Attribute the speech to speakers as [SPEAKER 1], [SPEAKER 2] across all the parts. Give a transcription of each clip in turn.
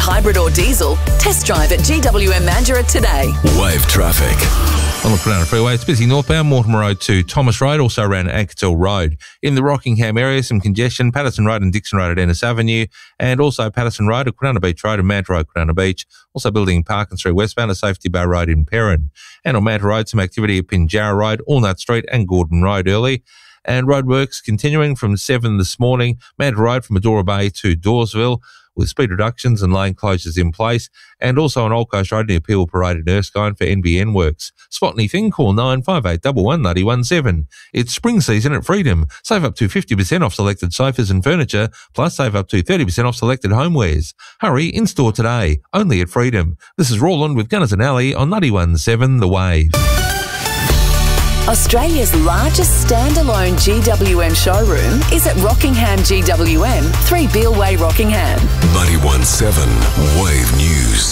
[SPEAKER 1] hybrid or diesel? Test drive at GWM Mandurah today.
[SPEAKER 2] Wave traffic.
[SPEAKER 3] On the Prunella Freeway, it's busy northbound, Mortimer Road to Thomas Road, also around Anketel Road. In the Rockingham area, some congestion, Patterson Road and Dixon Road at Ennis Avenue, and also Patterson Road at Quinana Beach Road and Manta Road, Quinana Beach. Also building in Parkins Street westbound at Safety Bay Road in Perrin. And on Manta Road, some activity at Pinjarra Road, Allnut Street and Gordon Road early. And roadworks continuing from 7 this morning, Manta Road from Medora Bay to Dawesville, with speed reductions and lane closures in place, and also on Old Coast Road near Peel Parade and Erskine for NBN works. Spot anything, call 95811 It's spring season at Freedom. Save up to 50% off selected sofas and furniture, plus save up to 30% off selected homewares. Hurry, in-store today, only at Freedom. This is Roland with Gunners and Alley on 91.7 The Wave.
[SPEAKER 1] Australia's largest standalone GWM showroom is at Rockingham GWM, 3 Beale Way, Rockingham.
[SPEAKER 2] 91.7 Wave News.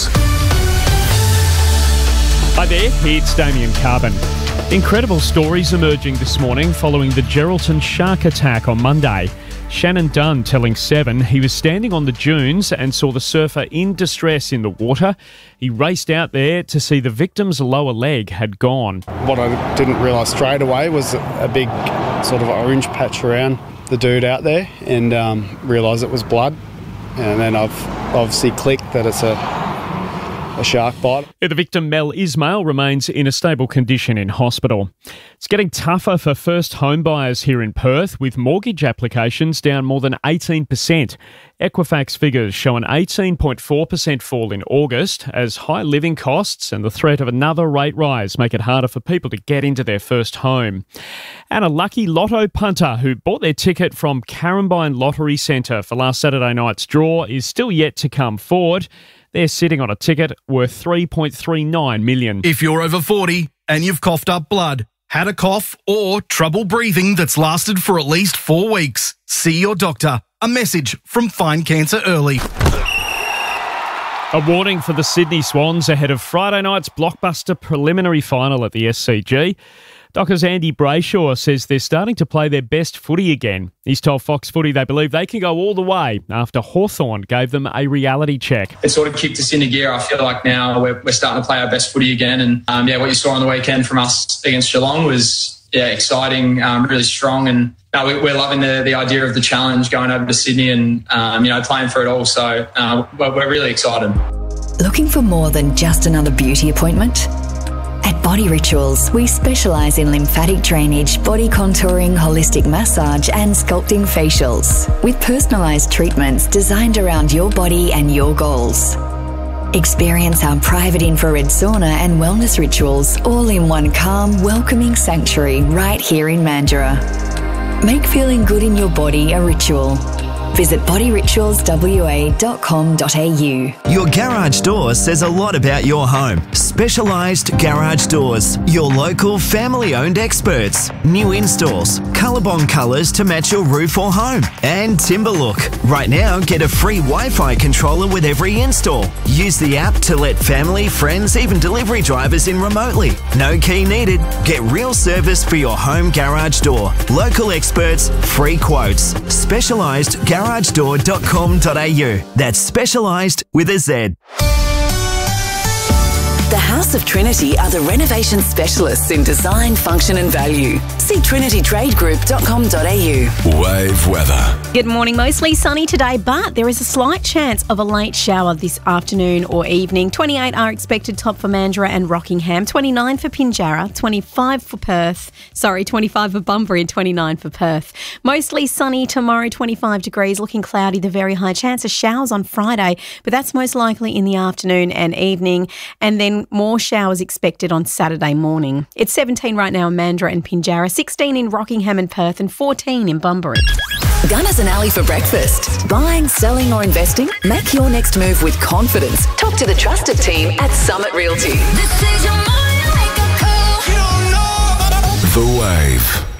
[SPEAKER 4] Hi there, it's Damien Carbon. Incredible stories emerging this morning following the Geraldton shark attack on Monday. Shannon Dunn telling Seven he was standing on the dunes and saw the surfer in distress in the water. He raced out there to see the victim's lower leg had gone.
[SPEAKER 5] What I didn't realise straight away was a big sort of orange patch around the dude out there, and realised it was blood. And then I've obviously clicked that it's a shark bite.
[SPEAKER 4] The victim, Mel Ismail, remains in a stable condition in hospital. It's getting tougher for first home buyers here in Perth, with mortgage applications down more than 18%. Equifax figures show an 18.4% fall in August, as high living costs and the threat of another rate rise make it harder for people to get into their first home. And a lucky lotto punter who bought their ticket from Carrambine Lottery Centre for last Saturday night's draw is still yet to come forward. They're sitting on a ticket worth $3.39 million.
[SPEAKER 6] If you're over 40 and you've coughed up blood, had a cough or trouble breathing that's lasted for at least 4 weeks, see your doctor. A message from Find Cancer Early.
[SPEAKER 4] A warning for the Sydney Swans ahead of Friday night's blockbuster preliminary final at the SCG. Dockers' Andy Brayshaw says they're starting to play their best footy again. He's told Fox Footy they believe they can go all the way after Hawthorn gave them a reality check.
[SPEAKER 7] It sort of kicked us into gear. I feel like now we're starting to play our best footy again. And what you saw on the weekend from us against Geelong was exciting, really strong. And we're loving the idea of the challenge going over to Sydney and playing for it all. So we're really excited.
[SPEAKER 8] Looking for more than just another beauty appointment? At Body Rituals, we specialise in lymphatic drainage, body contouring, holistic massage and sculpting facials, with personalised treatments designed around your body and your goals. Experience our private infrared sauna and wellness rituals all in one calm, welcoming sanctuary right here in Mandurah. Make feeling good in your body a ritual. Visit bodyritualswa.com.au.
[SPEAKER 9] Your garage door says a lot about your home. Specialised Garage Doors. Your local family-owned experts. New installs. Colorbond colours to match your roof or home. And Timberlook. Right now, get a free Wi-Fi controller with every install. Use the app to let family, friends, even delivery drivers in remotely. No key needed. Get real service for your home garage door. Local experts, free quotes. Specialised garagedoor.com.au. That's specialised with a Z.
[SPEAKER 1] The House of Trinity are the renovation specialists in design, function and value. See trinitytradegroup.com.au.
[SPEAKER 2] Wave weather.
[SPEAKER 10] Good morning. Mostly sunny today, but there is a slight chance of a late shower this afternoon or evening. 28 are expected, top for Mandurah and Rockingham. 29 for Pinjarra. 25 for Perth. 25 for Bunbury and 29 for Perth. Mostly sunny tomorrow, 25 degrees. Looking cloudy, the very high chance of showers on Friday, but that's most likely in the afternoon and evening. And then more showers expected on Saturday morning. It's 17 right now in Mandurah and Pinjarra, 16 in Rockingham and Perth and 14 in Bunbury.
[SPEAKER 1] Gunners and Alley for breakfast. Buying, selling or investing? Make your next move with confidence. Talk to the trusted team at Summit Realty.
[SPEAKER 2] The Wave.